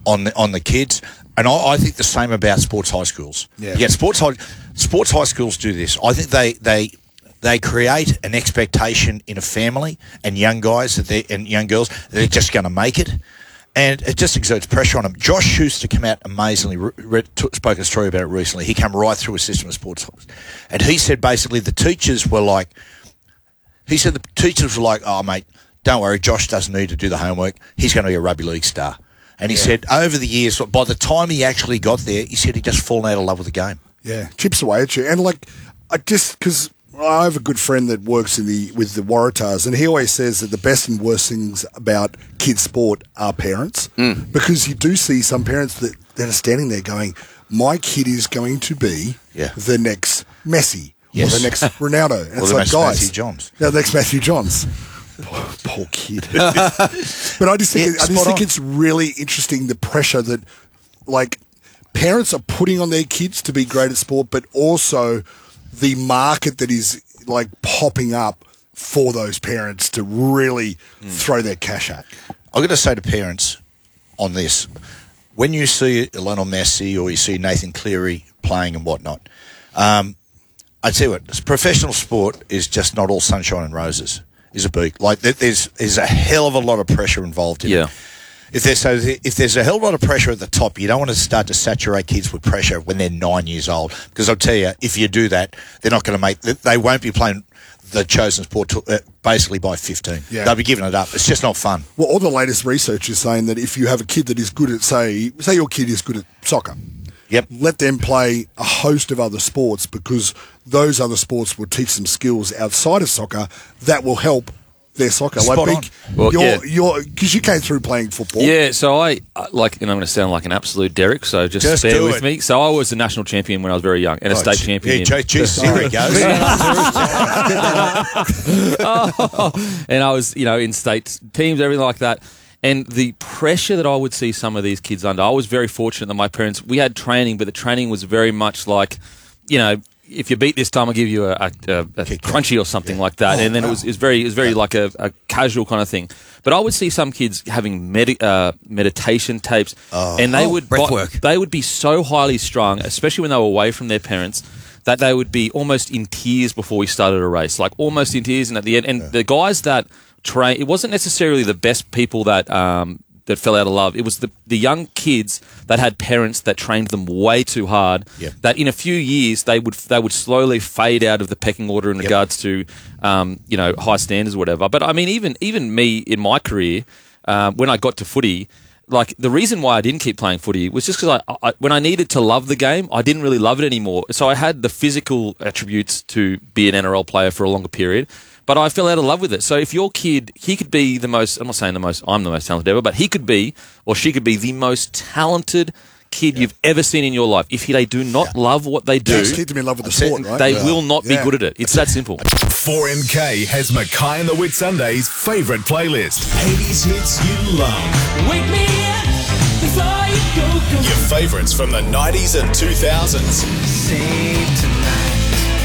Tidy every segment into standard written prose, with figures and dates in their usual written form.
on the kids. And I think the same about sports high schools. Yeah, sports high schools do this. I think they create an expectation in a family and young guys and young girls that they're just going to make it. And it just exerts pressure on them. Josh Schuster came out amazingly, spoke a story about it recently. He came right through a system of sports. And he said basically the teachers were like, oh, mate, don't worry, Josh doesn't need to do the homework. He's going to be a rugby league star. And he said over the years, by the time he actually got there, he said he'd just fallen out of love with the game. Yeah, chips away at you. And because I have a good friend that works with the Waratahs, and he always says that the best and worst things about kids' sport are parents, because you do see some parents that are standing there going, my kid is going to be the next Messi or the next Ronaldo. And or it's the like, next guys, Matthew Johns. The next Matthew Johns. Poor kid. But I just think it's really interesting, the pressure that, like, parents are putting on their kids to be great at sport, but also the market that is like popping up for those parents to really throw their cash at. I'm going to say to parents on this, when you see Lionel Messi or you see Nathan Cleary playing and whatnot, I tell you what, professional sport is just not all sunshine and roses. Is a beak. Like there's a hell of a lot of pressure involved in it. If there's a hell of a lot of pressure at the top, you don't want to start to saturate kids with pressure when they're 9 years old. Because I'll tell you, if you do that, they're not going to they won't be playing the chosen sport basically by 15. Yeah. They'll be giving it up. It's just not fun. Well, all the latest research is saying that if you have a kid that is good at, say your kid is good at soccer, let them play a host of other sports, because those other sports will teach them skills outside of soccer that will help their soccer. Spot on. Well, because you came through playing football. Yeah, so I and I'm going to sound like an absolute Derek, so just bear with me. So I was a national champion when I was very young, and a state champion. Yeah, here he goes. And I was, in state teams, everything like that. And the pressure that I would see some of these kids under, I was very fortunate that my parents, we had training, but the training was very much like, if you beat this time, I'll give you a crunchy or something like that. And then it was very like a casual kind of thing. But I would see some kids having meditation tapes, and they would be so highly strung, especially when they were away from their parents, that they would be almost in tears before we started a race, like almost in tears. And at the end, and the guys that train, it wasn't necessarily the best people that fell out of love. It was the young kids that had parents that trained them way too hard. That in a few years they would slowly fade out of the pecking order in regards to high standards or whatever. But I mean, even me in my career, when I got to footy, like the reason why I didn't keep playing footy was just because I when I needed to love the game, I didn't really love it anymore. So I had the physical attributes to be an NRL player for a longer period, but I fell out of love with it. So if your kid, he could be I'm not saying I'm the most talented ever, but he could be, or she could be the most talented kid you've ever seen in your life. If they do not love what they do, keep them in love with the sport, right? They will not be good at it. It's that simple. 4MK has Mackay and the Whitsundays' favourite playlist. 80s hits you love. Wake me up before you go. Your favourites from the 90s and 2000s. Save tonight.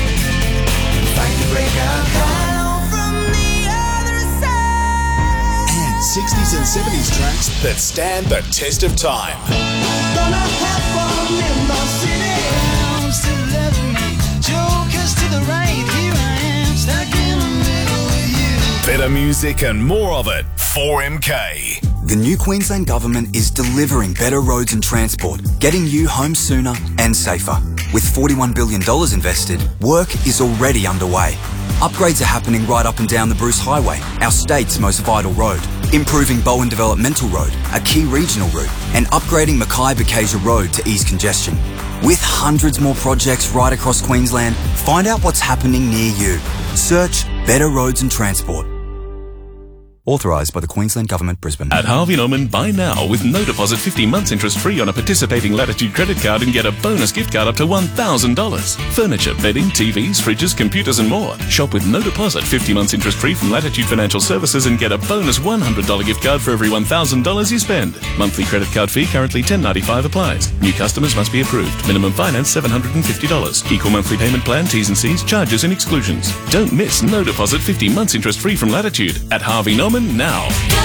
Fight the breakout call from the other side. And 60s and 70s tracks that stand the test of time. Gonna have fun in my city. I'm still loving me. Jokers to the right. Here I am, stuck in the middle with you. Better music and more of it. 4MK. The new Queensland Government is delivering better roads and transport, getting you home sooner and safer. With $41 billion invested, work is already underway. Upgrades are happening right up and down the Bruce Highway, our state's most vital road. Improving Bowen Developmental Road, a key regional route, and upgrading Mackay-Bacasia Road to ease congestion. With hundreds more projects right across Queensland, find out what's happening near you. Search Better Roads and Transport. Authorised by the Queensland Government, Brisbane. At Harvey Norman, buy now with no deposit, 50 months interest free on a participating Latitude credit card and get a bonus gift card up to $1,000. Furniture, bedding, TVs, fridges, computers and more. Shop with no deposit, 50 months interest free from Latitude Financial Services and get a bonus $100 gift card for every $1,000 you spend. Monthly credit card fee currently $10.95 applies. New customers must be approved. Minimum finance $750. Equal monthly payment plan, T's and C's, charges and exclusions. Don't miss no deposit, 50 months interest free from Latitude at Harvey Norman now.